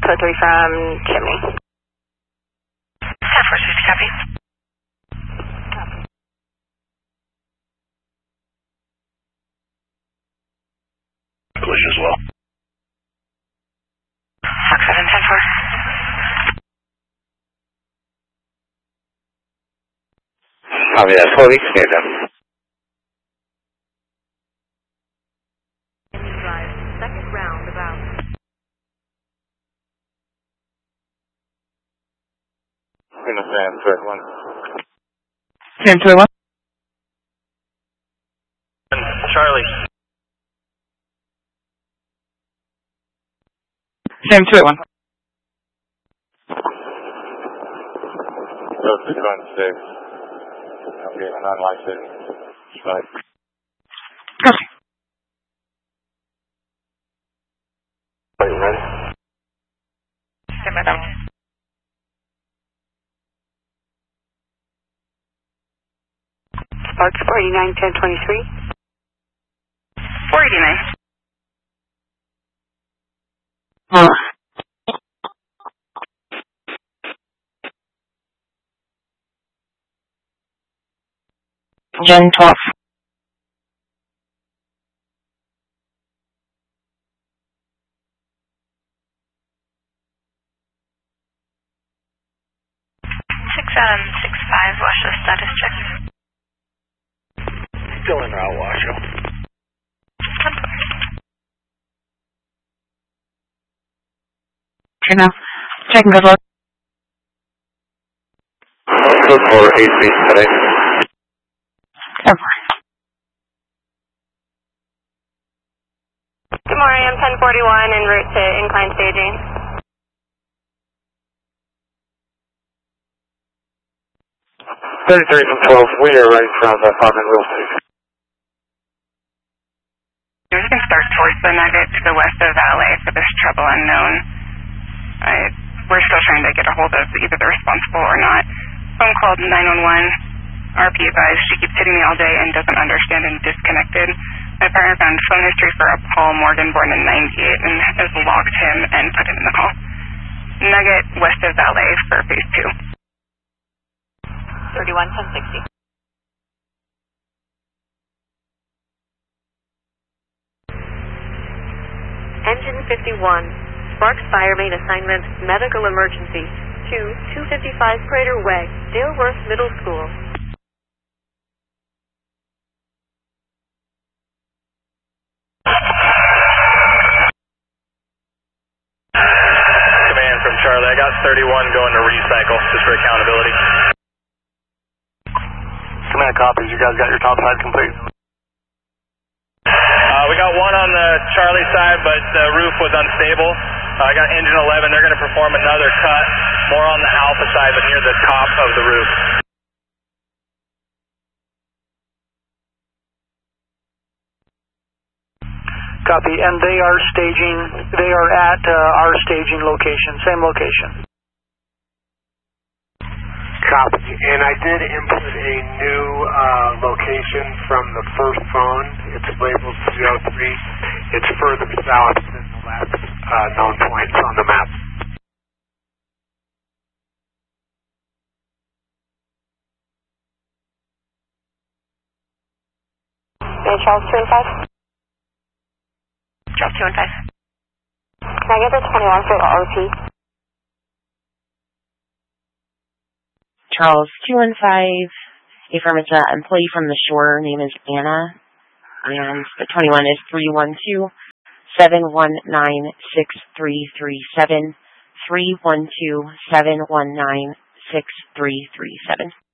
Code 3 from Chimney. 10-4, copy. Collision as well. Fox 7, 10-4. Copy that, 4 weeks, near them. Second round about. Sam, third one. Sam, third one. Charlie. Sam, third one. Go 616. I'm getting non-licensed. Right. Copy. Are you ready? Stand by, Donald. Sparks 489, 1023. 489. Gen 12. Six five. Washoe status check. Still en route, Washoe. Okay, now. Checking good luck. Code 4, 8 feet today. Over. Good morning, I'm 1041 en route to incline staging. Thirty-three from 12. We are right from the apartment Will Station. You're going to start towards the Nugget to the west of Valet for this trouble unknown. We're still trying to get a hold of either the responsible or not. Phone called 911. RP advised she keeps hitting me all day and doesn't understand and disconnected. My partner found phone history for a Paul Morgan born in 98 and has logged him and put him in the call. Nugget west of Valet for phase 2. 31, 1060. Engine 51. Sparks fire main assignment, medical emergency. 255 Prater Way, Daleworth Middle School. Command from Charlie. I got 31 going to recycle just for accountability. Command copies. You guys got your top side complete? We got one on the Charlie side, but the roof was unstable. I got engine 11. They're going to perform another cut, more on the Alpha side, but near the top of the roof. Copy, and they are at our staging location, same location. Copy, and I did input a new location from the first phone. It's labeled 303. It's further south than the last known points on the map. Charles 2 and 5? Charles 2 and 5. Can I get the 21 for RP? Charles 2 and 5. Affirmative, employee from the shore, name is Anna. And the 21 is 312-719-6337. 312-719-6337.